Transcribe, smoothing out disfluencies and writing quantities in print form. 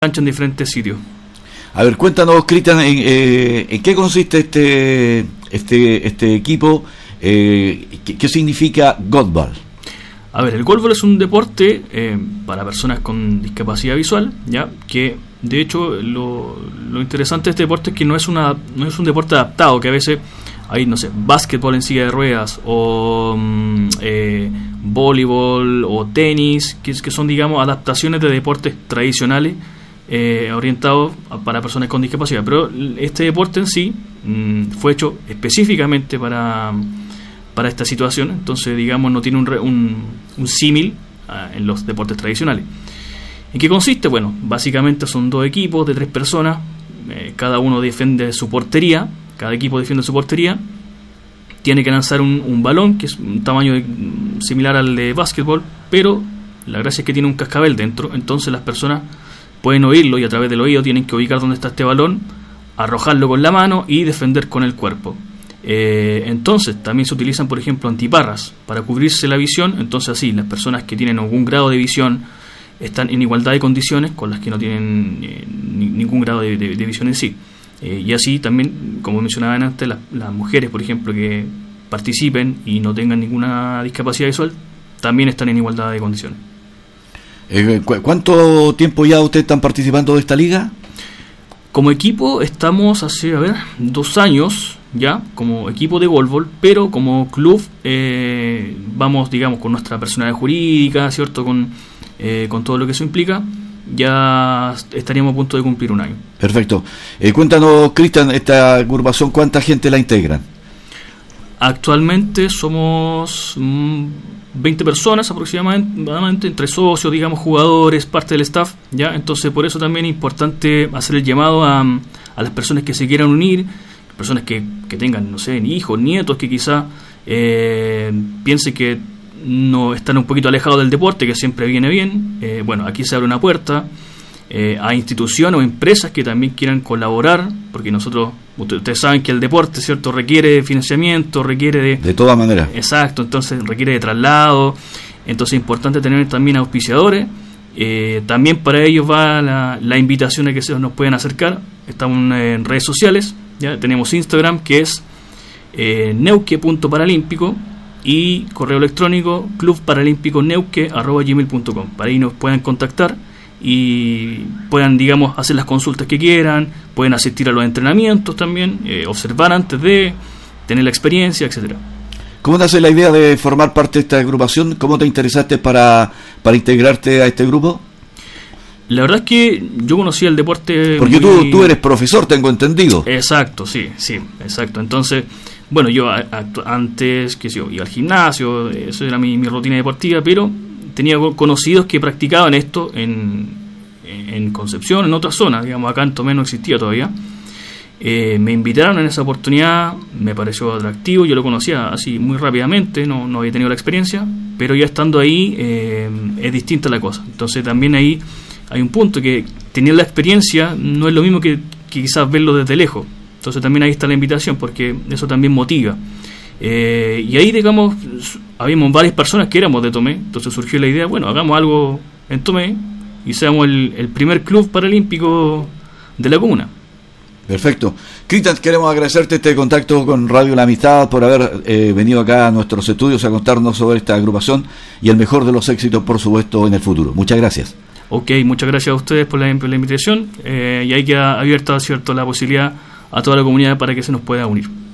cancha en diferentes sitios. A ver, cuéntanos, Cristian, ¿en qué consiste este equipo? ¿Qué significa Goalball? A ver, el Goalball es un deporte para personas con discapacidad visual, ya que de hecho lo interesante de este deporte es que no es un deporte adaptado, que a veces hay, no sé, básquetbol en silla de ruedas o voleibol o tenis, que son, digamos, adaptaciones de deportes tradicionales orientados para personas con discapacidad. Pero este deporte en sí fue hecho específicamente para esta situación, entonces, digamos, no tiene un símil en los deportes tradicionales. ¿En qué consiste? Bueno, básicamente son 2 equipos de 3 personas, cada uno defiende su portería, cada equipo defiende su portería, tiene que lanzar un balón que es un tamaño similar al de básquetbol, pero la gracia es que tiene un cascabel dentro, entonces las personas pueden oírlo y a través del oído tienen que ubicar dónde está este balón, arrojarlo con la mano y defender con el cuerpo. Entonces también se utilizan, por ejemplo, antiparras para cubrirse la visión, entonces así las personas que tienen algún grado de visión están en igualdad de condiciones con las que no tienen ningún grado de visión en sí. Y así también, como mencionaban antes, las mujeres, por ejemplo, que participen y no tengan ninguna discapacidad visual, también están en igualdad de condiciones. ¿Cuánto tiempo ya ustedes están participando de esta liga? Como equipo estamos hace, 2 años ya, como equipo de Goalball, pero como club vamos, digamos, con nuestra personalidad jurídica, ¿cierto? Con todo lo que eso implica, ya estaríamos a punto de cumplir 1 año. Perfecto. Cuéntanos, Cristian, esta agrupación, ¿cuánta gente la integran? Actualmente somos 20 personas aproximadamente, entre socios, digamos, jugadores, parte del staff, ¿ya? Entonces, por eso también es importante hacer el llamado a las personas que se quieran unir, personas que tengan, no sé, hijos, nietos, que quizá piensen que no están un poquito alejados del deporte, que siempre viene bien. Bueno, aquí se abre una puerta a instituciones o empresas que también quieran colaborar, porque ustedes saben que el deporte, ¿cierto?, requiere de financiamiento, requiere de todas maneras. Exacto, entonces requiere de traslado, entonces es importante tener también auspiciadores. También para ellos va la invitación a que se nos puedan acercar. Estamos en redes sociales, ya tenemos Instagram, que es neuque.paralímpico, y correo electrónico clubparalímpiconeuque@gmail.com. Para ahí nos puedan contactar y puedan, digamos, hacer las consultas que quieran, pueden asistir a los entrenamientos también, observar antes de tener la experiencia, etcétera. ¿Cómo nace la idea de formar parte de esta agrupación? ¿Cómo te interesaste para integrarte a este grupo? La verdad es que yo conocía el deporte... Porque tú eres profesor, tengo entendido. Exacto, sí, exacto. Entonces, bueno, yo antes, iba al gimnasio, eso era mi rutina deportiva, pero tenía conocidos que practicaban esto en Concepción, en otras zonas, digamos, acá en Tomé no existía todavía. Me invitaron en esa oportunidad, me pareció atractivo, yo lo conocía así muy rápidamente, no había tenido la experiencia, pero ya estando ahí es distinta la cosa. Entonces también ahí hay un punto, que tener la experiencia no es lo mismo que quizás verlo desde lejos. Entonces también ahí está la invitación, porque eso también motiva. Y ahí, digamos, habíamos varias personas que éramos de Tomé, entonces surgió la idea, bueno, hagamos algo en Tomé y seamos el primer club paralímpico de la comuna. Perfecto. Cristian, queremos agradecerte este contacto con Radio La Amistad por haber venido acá a nuestros estudios a contarnos sobre esta agrupación y el mejor de los éxitos, por supuesto, en el futuro. Muchas gracias. Ok, muchas gracias a ustedes por la invitación, y ahí queda abierta, ¿cierto?, la posibilidad a toda la comunidad para que se nos pueda unir.